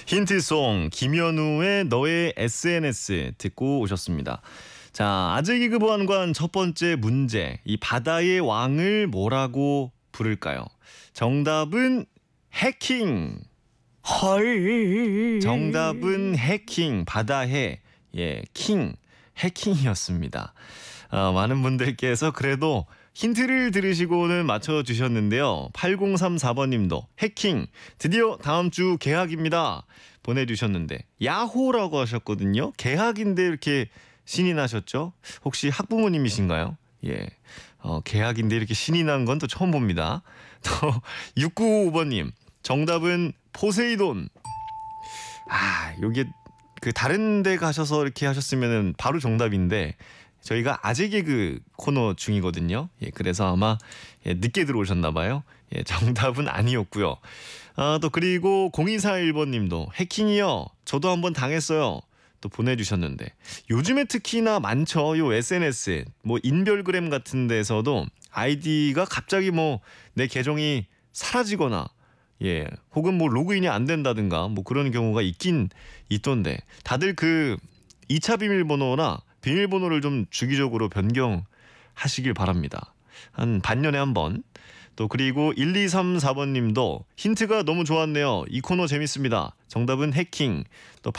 힌트송 김현우의 너의 SNS 듣고 오셨습니다. 자, 아재 개그 보안관 첫 번째 문제. 이 바다의 왕을 뭐라고 부를까요? 정답은 해킹. 헐. 정답은 해킹. 바다해. 예, 킹. 해킹이었습니다. 많은 분들께서 그래도 힌트를 들으시고는 맞춰주셨는데요. 8034번님도 해킹 드디어 다음 주 개학입니다 보내주셨는데 야호라고 하셨거든요. 개학인데 이렇게 신이 나셨죠? 혹시 학부모님이신가요? 예, 개학인데 이렇게 신이 난 건 또 처음 봅니다. 또 6955번님 정답은 포세이돈. 요게 그 다른 데 가셔서 이렇게 하셨으면은 바로 정답인데 저희가 아재 개그 코너 중이거든요. 예, 그래서 아마 늦게 들어오셨나 봐요. 예, 정답은 아니었고요. 또 그리고 0241번님도 해킹이요. 저도 한번 당했어요. 또 보내주셨는데 요즘에 특히나 많죠. 요 SNS 뭐 인별그램 같은 데서도 아이디가 갑자기 뭐 내 계정이 사라지거나 예, 혹은 뭐 로그인이 안 된다든가 뭐 그런 경우가 있긴 있던데 다들 그 2차 비밀번호나 비밀번호를 좀 주기적으로 변경하시길 바랍니다. 한 반년에 한 번. 또 그리고 1234번님도 힌트가 너무 좋았네요. 이 코너 재밌습니다. 정답은 해킹. 또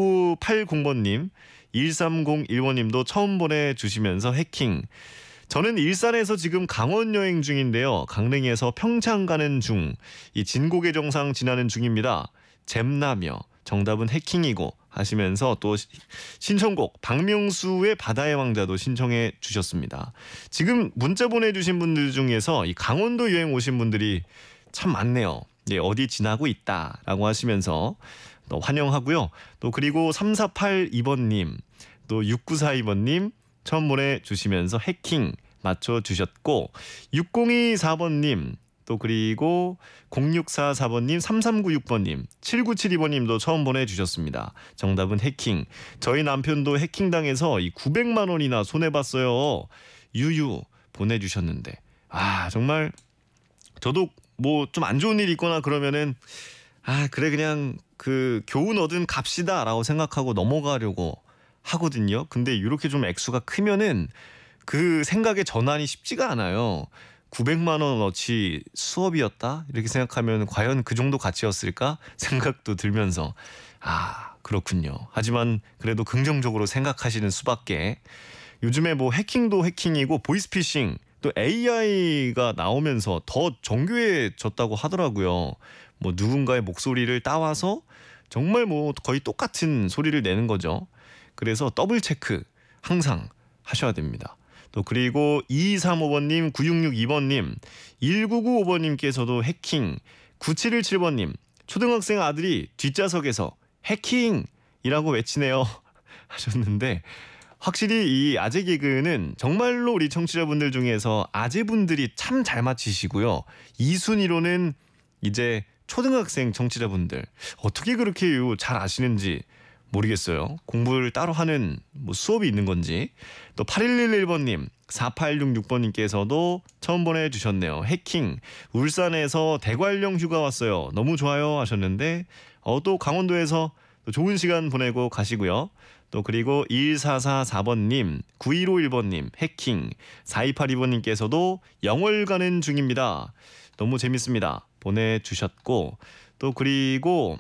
8980번님 1301번님도 처음 보내주시면서 해킹. 저는 일산에서 지금 강원 여행 중인데요. 강릉에서 평창 가는 중. 이 진국의 정상 지나는 중입니다. 잼나며 정답은 해킹이고 하시면서 또 신청곡 박명수의 바다의 왕자도 신청해 주셨습니다. 지금 문자 보내주신 분들 중에서 이 강원도 여행 오신 분들이 참 많네요. 예, 어디 지나고 있다라고 하시면서 또 환영하고요. 또 그리고 3482번님 또 6942번님 처음 보내주시면서 해킹 맞춰주셨고 6024번님 또 그리고 0644번님 3396번님 7972번님도 처음 보내주셨습니다. 정답은 해킹. 저희 남편도 해킹당해서 이 900만 원이나 손해봤어요. 유유 보내주셨는데 정말 저도 뭐 좀 안 좋은 일이 있거나 그러면은 그래 그냥 그 교훈 얻은 값이다라고 생각하고 넘어가려고 하거든요. 근데 이렇게 좀 액수가 크면은 그 생각의 전환이 쉽지가 않아요. 900만 원어치 수업이었다 이렇게 생각하면 과연 그 정도 가치였을까 생각도 들면서 그렇군요. 하지만 그래도 긍정적으로 생각하시는 수밖에. 요즘에 뭐 해킹도 해킹이고 보이스피싱 또 AI가 나오면서 더 정교해졌다고 하더라고요. 뭐 누군가의 목소리를 따와서 정말 뭐 거의 똑같은 소리를 내는 거죠. 그래서 더블 체크 항상 하셔야 됩니다. 또 그리고 2235번님 9662번님 1995번님께서도 해킹 9717번님 초등학생 아들이 뒷좌석에서 해킹이라고 외치네요 하셨는데 확실히 이 아재 개그는 정말로 우리 청취자분들 중에서 아재분들이 참 잘 맞히시고요. 2순위로는 이제 초등학생 청취자분들 어떻게 그렇게 잘 아시는지 모르겠어요. 공부를 따로 하는 뭐 수업이 있는 건지. 또 8111번님 4866번님께서도 처음 보내주셨네요. 해킹 울산에서 대관령 휴가 왔어요. 너무 좋아요 하셨는데 또 강원도에서 또 좋은 시간 보내고 가시고요. 또 그리고 1444번님 9151번님 해킹 4282번님께서도 영월 가는 중입니다. 너무 재밌습니다 보내주셨고 또 그리고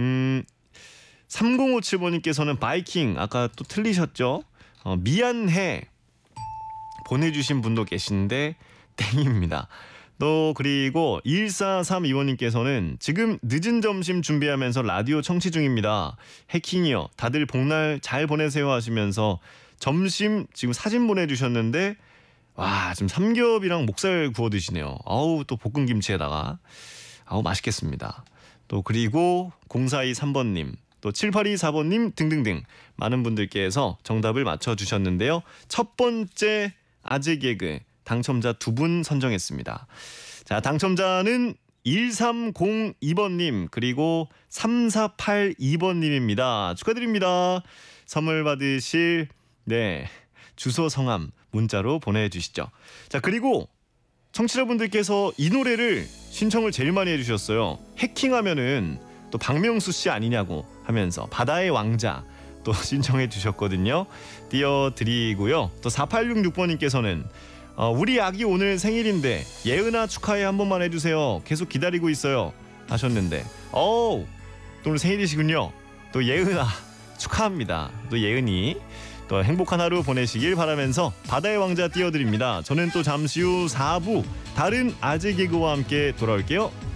3057번님께서는 바이킹 아까 또 틀리셨죠? 미안해 보내주신 분도 계신데 땡입니다. 또 그리고 1432번님께서는 지금 늦은 점심 준비하면서 라디오 청취 중입니다. 해킹이요. 다들 복날 잘 보내세요 하시면서 점심 지금 사진 보내주셨는데 지금 삼겹이랑 목살 구워 드시네요. 또 볶음김치에다가 맛있겠습니다. 또 그리고 0423번님 또 7824번님 등등등 많은 분들께서 정답을 맞춰주셨는데요. 첫 번째 아재 개그 당첨자 2분 선정했습니다. 자, 당첨자는 1302번님 그리고 3482번님입니다. 축하드립니다. 선물 받으실 주소 성함 문자로 보내주시죠. 자, 그리고 청취자분들께서 이 노래를 신청을 제일 많이 해주셨어요. 해킹하면은 또 박명수 씨 아니냐고 하면서 바다의 왕자 또 신청해 주셨거든요. 띄워드리고요. 또 4866번님께서는 우리 아기 오늘 생일인데 예은아 축하해 한 번만 해주세요. 계속 기다리고 있어요 하셨는데 또 오늘 생일이시군요. 또 예은아 축하합니다. 또 예은이 또 행복한 하루 보내시길 바라면서 바다의 왕자 띄워드립니다. 저는 또 잠시 후 4부 다른 아재 개그와 함께 돌아올게요.